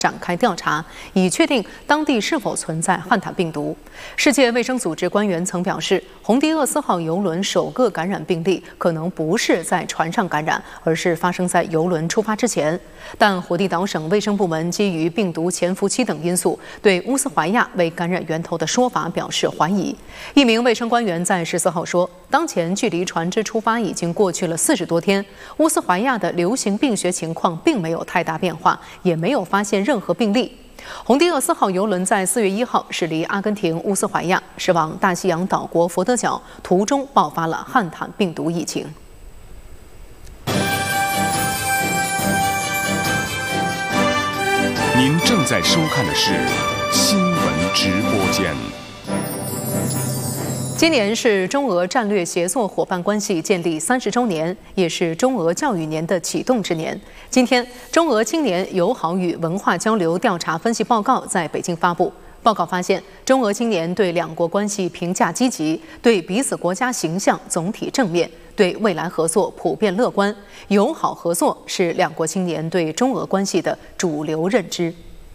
展开调查，以确定当地是否存在汉坦病毒。世界卫生组织官员曾表示，洪迪厄斯号邮轮首个感染病例可能不是在船上感染，而是发生在邮轮出发之前。但火地岛省卫生部门基于病毒潜伏期等因素，对乌斯怀亚为感染源头的说法表示怀疑。一名卫生官员在14号说，当前距离船只出发已经过去了40多天，乌斯怀亚的流行病学情况并没有太大变化，也没有发现任何病例。洪迪厄斯号邮轮在4月1号驶离阿根廷乌斯怀亚，驶往大西洋岛国佛得角，途中爆发了汉坦病毒疫情。 您正在收看的是新闻直播间。 今年是中俄战略协作伙伴关系建立30周年，也是中俄教育年的启动之年。今天，中俄青年友好与文化交流调查分析报告在北京发布。报告发现，中俄青年对两国关系评价积极，对彼此国家形象总体正面，对未来合作普遍乐观。友好合作是两国青年对中俄关系的主流认知。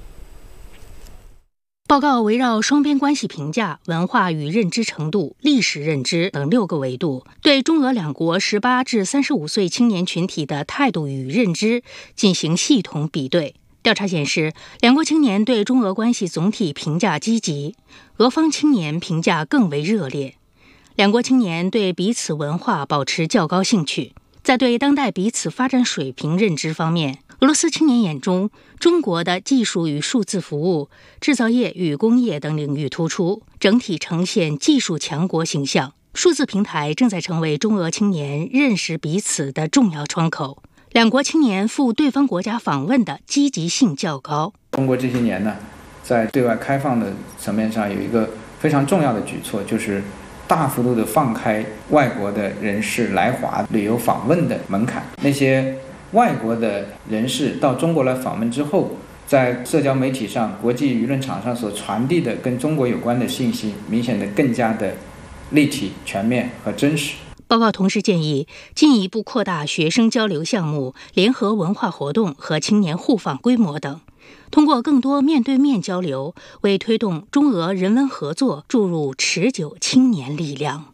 报告围绕双边关系评价、文化与认知程度、历史认知等6个维度，对中俄两国18至35岁青年群体的态度与认知进行系统比对。调查显示，两国青年对中俄关系总体评价积极，俄方青年评价更为热烈。两国青年对彼此文化保持较高兴趣。在对当代彼此发展水平认知方面，俄罗斯青年眼中，中国的技术与数字服务、制造业与工业等领域突出，整体呈现技术强国形象。数字平台正在成为中俄青年认识彼此的重要窗口。两国青年赴对方国家访问的积极性较高。 中国这些年呢，在对外开放的层面上有一个非常重要的举措，就是大幅度的放开外国的人士来华旅游访问的门槛。那些外国的人士到中国来访问之后，在社交媒体上、国际舆论场上所传递的跟中国有关的信息，明显的更加的立体、全面和真实。 报告同时建议进一步扩大学生交流项目、联合文化活动和青年互访规模等，通过更多面对面交流，为推动中俄人文合作注入持久青年力量。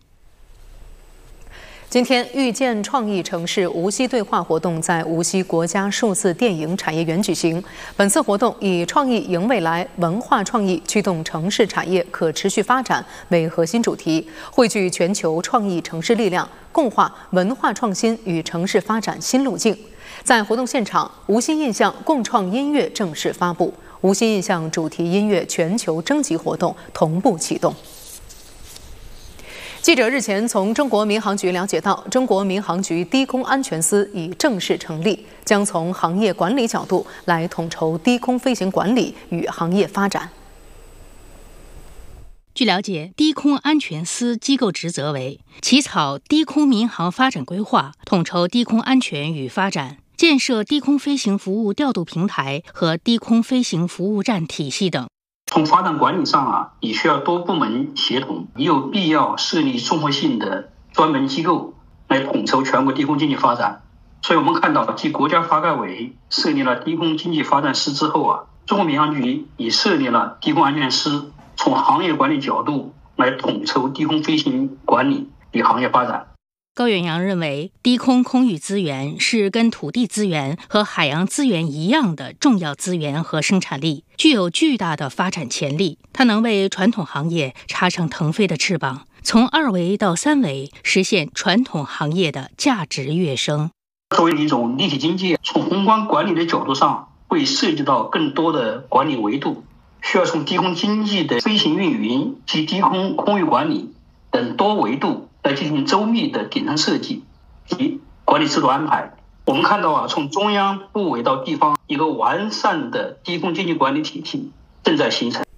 今天，遇见创意城市无锡对话活动在无锡国家数字电影产业园举行。本次活动以创意赢未来、文化创意驱动城市产业可持续发展为核心主题，汇聚全球创意城市力量，共话文化创新与城市发展新路径。在活动现场，无锡印象共创音乐正式发布，无锡印象主题音乐全球征集活动同步启动。记者日前从中国民航局了解到，中国民航局低空安全司已正式成立，将从行业管理角度来统筹低空飞行管理与行业发展。 据了解，低空安全司机构职责为起草低空民航发展规划，统筹低空安全与发展，建设低空飞行服务调度平台和低空飞行服务站体系等。 从发展管理上也需要多部门协同，也有必要设立综合性的专门机构来统筹全国低空经济发展。所以我们看到，继国家发改委设立了低空经济发展司之后中国民航局也设立了低空安全司，从行业管理角度来统筹低空飞行管理与行业发展。 高远阳认为，低空空域资源是跟土地资源和海洋资源一样的重要资源和生产力，具有巨大的发展潜力。它能为传统行业插上腾飞的翅膀，从2维到3维，实现传统行业的价值跃升。 作为一种立体经济，从宏观管理的角度上，会涉及到更多的管理维度，需要从低空经济的飞行运营及低空空域管理等多维度来进行周密的顶层设计及管理制度安排。我们看到从中央部委到地方，一个完善的低空经济管理体系正在形成。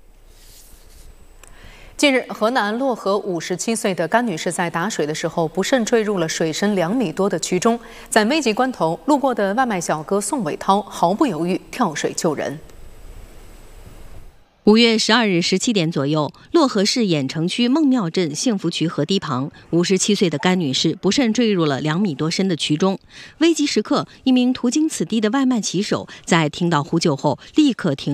近日，河南漯河57岁的甘女士在打水的时候不慎坠入了水深2米多的渠中，在危急关头，路过的外卖小哥宋伟涛毫不犹豫跳水救人。 5月12日17点左右，漯河市郾城区孟庙镇幸福渠河堤旁，57岁的甘女士不慎坠入了2米多深的渠中。危急时刻，一名途经此地的外卖骑手在听到呼救后，立刻停